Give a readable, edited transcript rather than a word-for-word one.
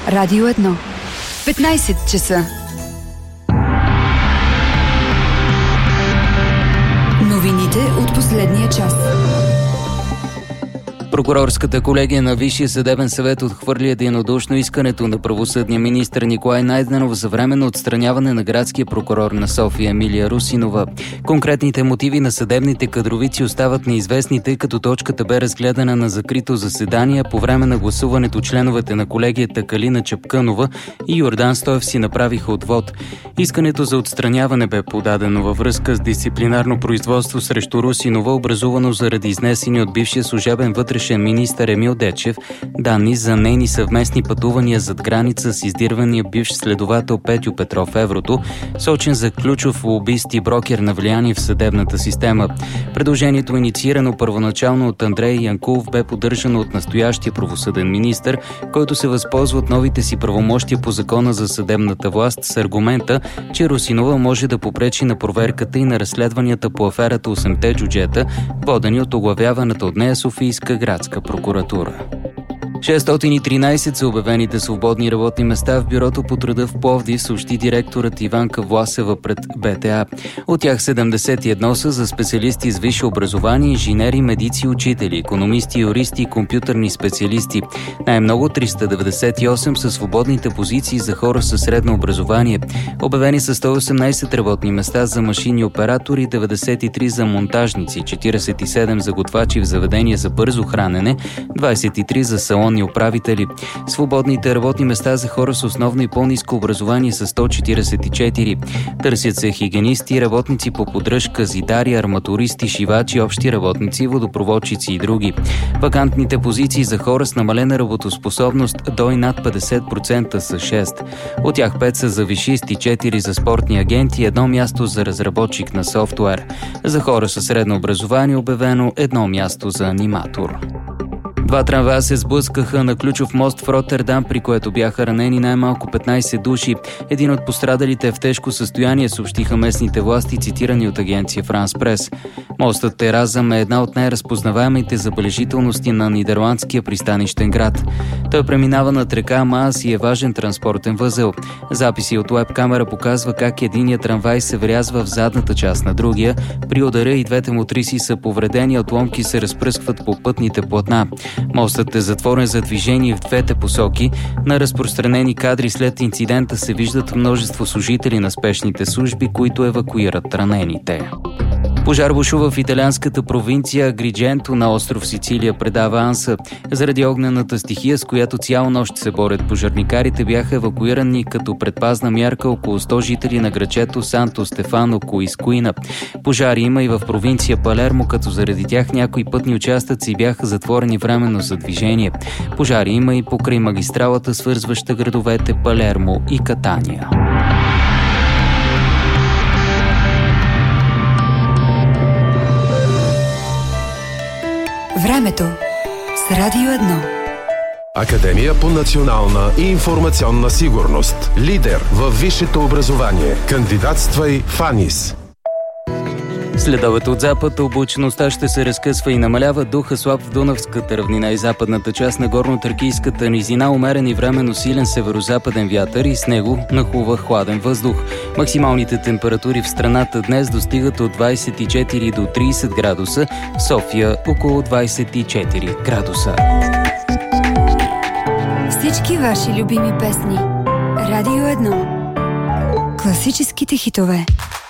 Радио 1. 15 часа. Новините от последния час. Прокурорската колегия на Висшия съдебен съвет отхвърли единодушно искането на правосъдния министър Николай Найденов за временно отстраняване на градския прокурор на София Емилия Русинова. Конкретните мотиви на съдебните кадровици остават неизвестни, тъй като точката бе разгледана на закрито заседание. По време на гласуването членовете на колегията Калина Чапкънова и Йордан Стоев си направиха отвод. Искането за отстраняване бе подадено във връзка с дисциплинарно производство срещу Русинова, образувано заради изнесени от бившия служебен вътрешен министър Емил Дечев данни за нейни съвместни пътувания зад граница с издирвания бивш следовател Петю Петров Еврото, сочен за ключов лобист и брокер на влияние в съдебната система. Предложението, инициирано първоначално от Андрей Янкулов, бе поддържано от настоящия правосъден министър, който се възползва от новите си правомощия по Закона за съдебната власт с аргумента, че Русинова може да попречи на проверката и на разследванията по аферата 8-те джуджета, водени от оглавяваната от нея Софийска градска прокуратура. 613 са обявените свободни работни места в бюрото по труда в Пловдив, съобщи директорът Иванка Власева пред БТА. От тях 71 са за специалисти с висше образование, инженери, медици, учители, икономисти, юристи и компютърни специалисти. Най-много 398 са свободните позиции за хора със средно образование. Обявени са 118 работни места за машинни оператори, 93 за монтажници, 47 за готвачи в заведения за бързо хранене, 23 за салон управители. Свободните работни места за хора с основно и по-ниско образование са 144. Търсят се хигиенисти, работници по поддръжка, зидари, арматуристи, шивачи, общи работници, водопроводчици и други. Вакантните позиции за хора с намалена работоспособност до и над 50% са 6. От тях 5 са за висшисти, 4 за спортни агенти, 1 място за разработчик на софтуер. За хора със средно образование обявено 1 място за аниматор. 2 трамвая се сблъскаха на ключов мост в Ротердам, при което бяха ранени най-малко 15 души. Един от пострадалите е в тежко състояние, съобщиха местните власти, цитирани от агенция Франс Прес. Мостът Теразъм е една от най-разпознаваемите забележителности на нидерландския пристанищен град. Той преминава над река Маас и е важен транспортен възел. Записи от уеб-камера показва как единият трамвай се врязва в задната част на другия. При удара и двете мотриси са повредени, отломки се разпръскват по пътните платна. Мостът е затворен за движение в двете посоки. На разпространени кадри след инцидента се виждат множество служители на спешните служби, които евакуират ранените. Пожар бушува в италианската провинция Агридженто на остров Сицилия, предава Анса. Заради огнената стихия, с която цяла нощ се борят пожарникарите, бяха евакуирани като предпазна мярка около 100 жители на грачето Санто Стефано Коискуина. Пожари има и в провинция Палермо, като заради тях някои пътни участъци бяха затворени временно за движение. Пожари има и покрай магистралата, свързваща градовете Палермо и Катания. Времето с Радио 1. Академия по национална и информационна сигурност. Лидер във висшето образование. Кандидатствай в АНИС. Следовете от запад, облачността ще се разкъсва и намалява, духа слаб в Дунавската равнина и западната част на горно-тракийската низина, умерен и временно силен северозападен вятър и с него нахлува хладен въздух. Максималните температури в страната днес достигат от 24 до 30 градуса, в София около 24 градуса. Всички ваши любими песни. Радио 1. Класическите хитове.